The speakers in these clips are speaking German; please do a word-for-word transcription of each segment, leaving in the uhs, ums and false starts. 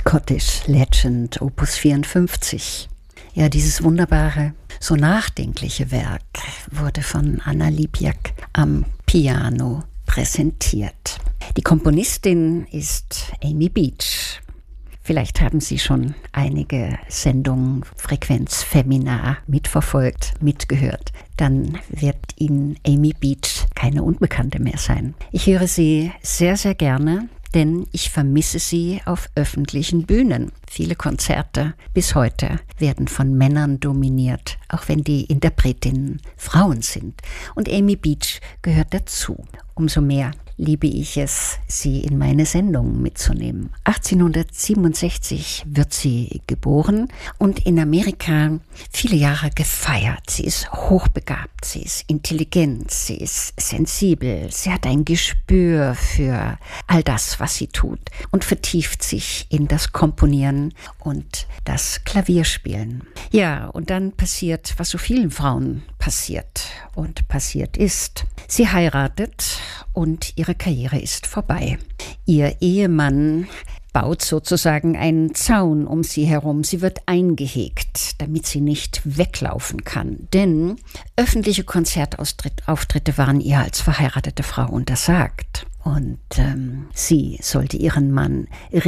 Scottish Legend, Opus vierundfünfzig. Ja, dieses wunderbare, so nachdenkliche Werk wurde von Anna Libjak am Piano präsentiert. Die Komponistin ist Amy Beach. Vielleicht haben Sie schon einige Sendungen Frequenz Femina mitverfolgt, mitgehört. Dann wird Ihnen Amy Beach keine Unbekannte mehr sein. Ich höre sie sehr, sehr gerne, denn ich vermisse sie auf öffentlichen Bühnen. Viele Konzerte bis heute werden von Männern dominiert, auch wenn die Interpretinnen Frauen sind. Und Amy Beach gehört dazu. Umso mehr liebe ich es, sie in meine Sendung mitzunehmen. achtzehnhundertsiebenundsechzig wird sie geboren und in Amerika viele Jahre gefeiert. Sie ist hochbegabt, sie ist intelligent, sie ist sensibel, sie hat ein Gespür für all das, was sie tut und vertieft sich in das Komponieren und das Klavierspielen. Ja, und dann passiert, was so vielen Frauen passiert und passiert ist. Sie heiratet und ihre Karriere ist vorbei. Ihr Ehemann baut sozusagen einen Zaun um sie herum. Sie wird eingehegt, damit sie nicht weglaufen kann. Denn öffentliche Konzertauftritte waren ihr als verheiratete Frau untersagt. Und ähm, sie sollte ihren Mann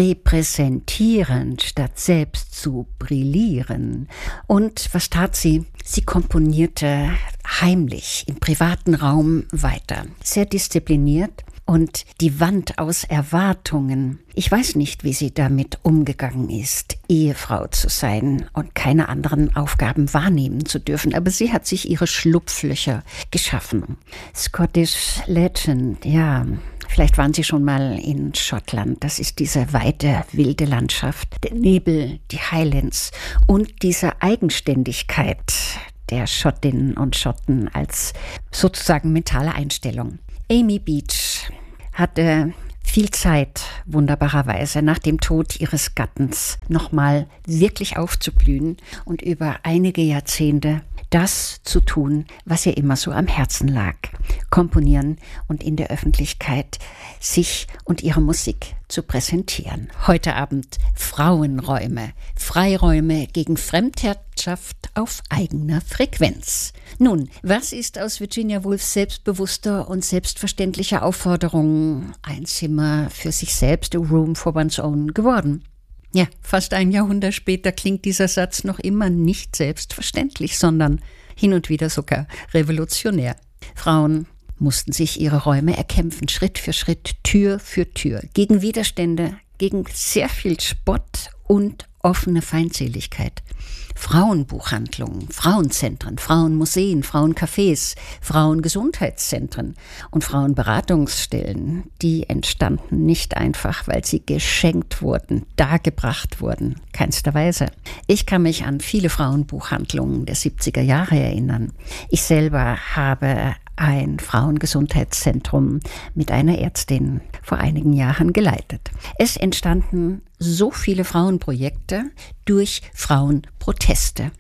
repräsentieren, statt selbst zu brillieren. Und was tat sie? Sie komponierte heimlich im privaten Raum weiter. Sehr diszipliniert. Und die Wand aus Erwartungen, ich weiß nicht, wie sie damit umgegangen ist, Ehefrau zu sein und keine anderen Aufgaben wahrnehmen zu dürfen. Aber sie hat sich ihre Schlupflöcher geschaffen. Scottish Legend, ja, vielleicht waren Sie schon mal in Schottland. Das ist diese weite, wilde Landschaft, der Nebel, die Highlands und diese Eigenständigkeit der Schottinnen und Schotten als sozusagen mentale Einstellung. Amy Beach hatte viel Zeit, wunderbarerweise, nach dem Tod ihres Gattens nochmal wirklich aufzublühen und über einige Jahrzehnte das zu tun, was ihr immer so am Herzen lag. Komponieren und in der Öffentlichkeit sich und ihre Musik zu präsentieren. Heute Abend Frauenräume, Freiräume gegen Fremdherrschaft auf eigener Frequenz. Nun, was ist aus Virginia Woolfs selbstbewusster und selbstverständlicher Aufforderung, ein Zimmer für sich selbst, a room for one's own, geworden? Ja, fast ein Jahrhundert später klingt dieser Satz noch immer nicht selbstverständlich, sondern hin und wieder sogar revolutionär. Frauen mussten sich ihre Räume erkämpfen, Schritt für Schritt, Tür für Tür, gegen Widerstände, gegen sehr viel Spott und offene Feindseligkeit. Frauenbuchhandlungen, Frauenzentren, Frauenmuseen, Frauencafés, Frauengesundheitszentren und Frauenberatungsstellen, die entstanden nicht einfach, weil sie geschenkt wurden, dargebracht wurden, keinster Weise. Ich kann mich an viele Frauenbuchhandlungen der siebziger Jahre erinnern. Ich selber habe ein Frauengesundheitszentrum mit einer Ärztin vor einigen Jahren geleitet. Es entstanden so viele Frauenprojekte durch Frauenproteste.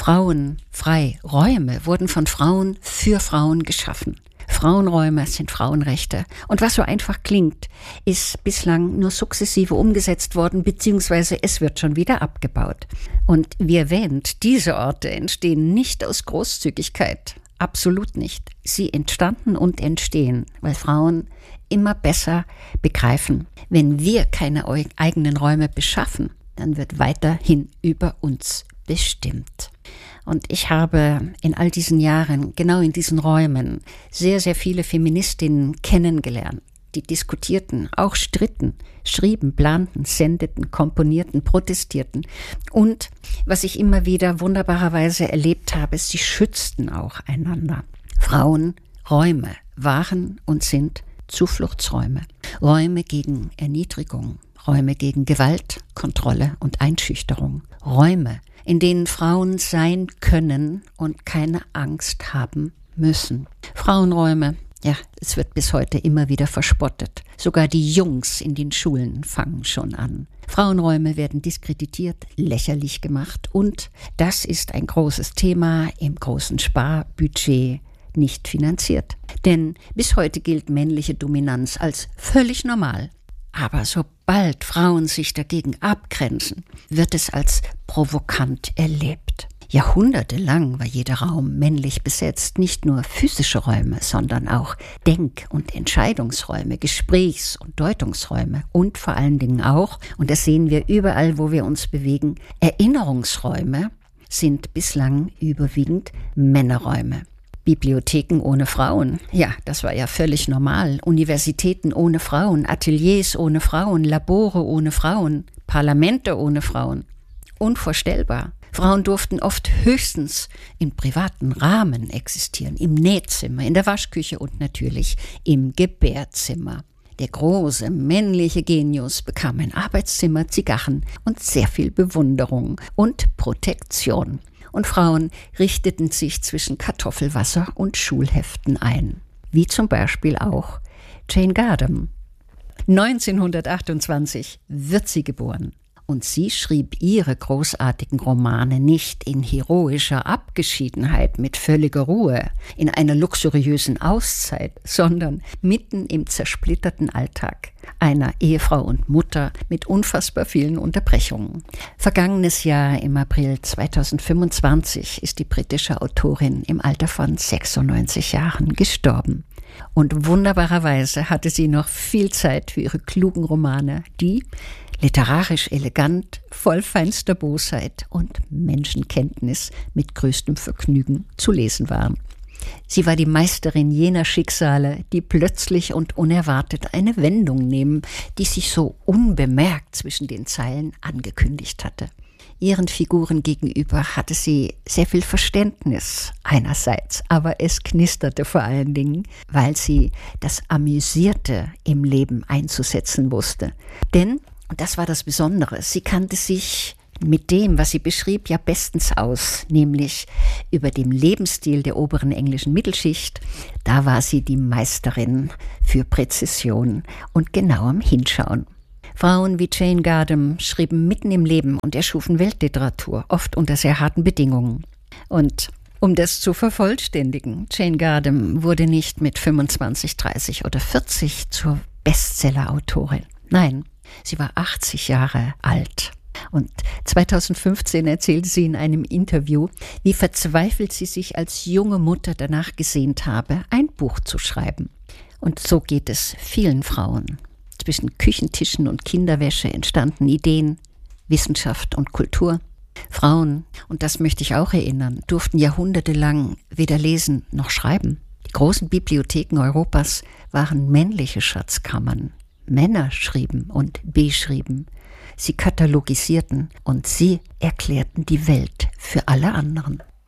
Frauenfreiräume wurden von Frauen für Frauen geschaffen. Frauenräume sind Frauenrechte. Und was so einfach klingt, ist bislang nur sukzessive umgesetzt worden, beziehungsweise es wird schon wieder abgebaut. Und wie erwähnt, diese Orte entstehen nicht aus Großzügigkeit. Absolut nicht. Sie entstanden und entstehen, weil Frauen immer besser begreifen, wenn wir keine eigenen Räume beschaffen, dann wird weiterhin über uns bestimmt. Und ich habe in all diesen Jahren, genau in diesen Räumen, sehr, sehr viele Feministinnen kennengelernt, die diskutierten, auch stritten, schrieben, planten, sendeten, komponierten, protestierten. Und was ich immer wieder wunderbarerweise erlebt habe, sie schützten auch einander. Frauenräume waren und sind Zufluchtsräume. Räume gegen Erniedrigung, Räume gegen Gewalt, Kontrolle und Einschüchterung. Räume, in denen Frauen sein können und keine Angst haben müssen. Frauenräume, ja, es wird bis heute immer wieder verspottet. Sogar die Jungs in den Schulen fangen schon an. Frauenräume werden diskreditiert, lächerlich gemacht und das ist ein großes Thema im großen Sparbudget nicht finanziert. Denn bis heute gilt männliche Dominanz als völlig normal. Aber sobald Frauen sich dagegen abgrenzen, wird es als provokant erlebt. Jahrhundertelang war jeder Raum männlich besetzt, nicht nur physische Räume, sondern auch Denk- und Entscheidungsräume, Gesprächs- und Deutungsräume und vor allen Dingen auch, und das sehen wir überall, wo wir uns bewegen, Erinnerungsräume sind bislang überwiegend Männerräume. Bibliotheken ohne Frauen, ja, das war ja völlig normal. Universitäten ohne Frauen, Ateliers ohne Frauen, Labore ohne Frauen, Parlamente ohne Frauen. Unvorstellbar. Frauen durften oft höchstens in privaten Rahmen existieren, im Nähzimmer, in der Waschküche und natürlich im Gebärzimmer. Der große männliche Genius bekam ein Arbeitszimmer, Zigarren und sehr viel Bewunderung und Protektion. Und Frauen richteten sich zwischen Kartoffelwasser und Schulheften ein. Wie zum Beispiel auch Jane Gardam. neunzehnhundertachtundzwanzig wird sie geboren. Und sie schrieb ihre großartigen Romane nicht in heroischer Abgeschiedenheit mit völliger Ruhe, in einer luxuriösen Auszeit, sondern mitten im zersplitterten Alltag einer Ehefrau und Mutter mit unfassbar vielen Unterbrechungen. Vergangenes Jahr im April zweitausendfünfundzwanzig ist die britische Autorin im Alter von sechsundneunzig Jahren gestorben. Und wunderbarerweise hatte sie noch viel Zeit für ihre klugen Romane, die literarisch elegant, voll feinster Bosheit und Menschenkenntnis mit größtem Vergnügen zu lesen waren. Sie war die Meisterin jener Schicksale, die plötzlich und unerwartet eine Wendung nehmen, die sich so unbemerkt zwischen den Zeilen angekündigt hatte. Ihren Figuren gegenüber hatte sie sehr viel Verständnis einerseits, aber es knisterte vor allen Dingen, weil sie das Amüsierte im Leben einzusetzen wusste. Denn, und das war das Besondere, sie kannte sich mit dem, was sie beschrieb, ja bestens aus, nämlich über dem Lebensstil der oberen englischen Mittelschicht. Da war sie die Meisterin für Präzision und genauem Hinschauen. Frauen wie Jane Gardam schrieben mitten im Leben und erschufen Weltliteratur, oft unter sehr harten Bedingungen. Und um das zu vervollständigen, Jane Gardam wurde nicht mit fünfundzwanzig, dreißig oder vierzig zur Bestseller-Autorin. Nein, sie war achtzig Jahre alt. Und zweitausendfünfzehn erzählte sie in einem Interview, wie verzweifelt sie sich als junge Mutter danach gesehnt habe, ein Buch zu schreiben. Und so geht es vielen Frauen. Zwischen Küchentischen und Kinderwäsche entstanden Ideen, Wissenschaft und Kultur. Frauen, und das möchte ich auch erinnern, durften jahrhundertelang weder lesen noch schreiben. Die großen Bibliotheken Europas waren männliche Schatzkammern. Männer schrieben und beschrieben. Sie katalogisierten und sie erklärten die Welt für alle anderen.